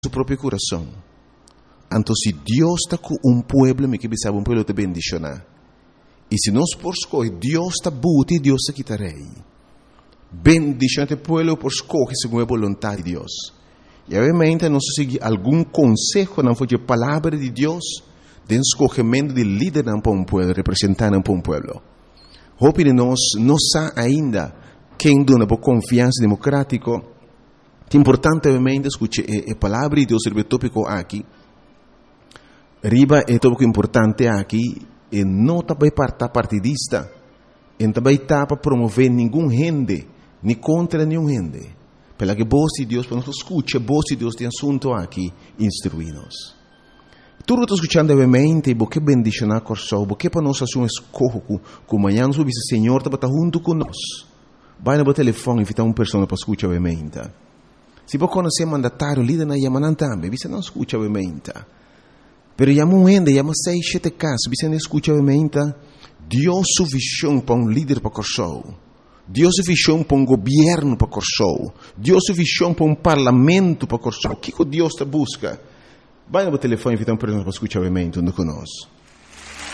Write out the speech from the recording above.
su propio corazón. Entonces Dios está con un pueblo que sabe un pueblo te bendicionar. Y si nos por escoger, Dios está buti, Dios te quitarei. Bendición este pueblo por escoger según la voluntad de Dios. E obviamente não se seguir algum consejo, não foi a palavra de Deus, de escolhimento de líder para um povo, representante para um povo. Hope de nós não sabe ainda quem dona por confiança democrática. É importante obviamente escutar a palavra de Deus sobre o tópico aqui. Riba é tópico importante aqui e não também partidista, e também está para promover nenhum gente, nem contra nenhum gente. Pela que voz de Deus, para nós escutar a voz de Deus de assunto aqui, instruir-nos. Tudo está escutando obviamente, porque bendicionar a corção, porque para nós fazer um escorro, como amanhã nós ouvimos o Senhor está junto conosco. Vai no telefone e invitar uma pessoa para escutar obviamente. Se você conhecer mandatário, líder na Yamanan também, você não escuta obviamente. Pero chama um ende, chama 6, 7 casos, você não escuta obviamente. Deus suficiente para um líder para a corção. Deus é visão para um governo para Corsou. Deus é visão para um parlamento para Corsou. O que Deus está busca? Vai no telefone e invita uma pessoa para escutar o evento conosco.